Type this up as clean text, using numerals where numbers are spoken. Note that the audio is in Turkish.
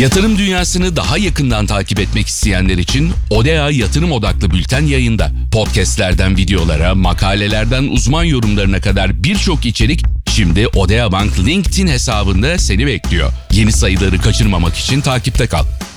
Yatırım dünyasını daha yakından takip etmek isteyenler için ODEA Yatırım Odaklı Bülten yayında. Podcastlerden videolara, makalelerden uzman yorumlarına kadar birçok içerik şimdi ODEA Bank LinkedIn hesabında seni bekliyor. Yeni sayıları kaçırmamak için takipte kal.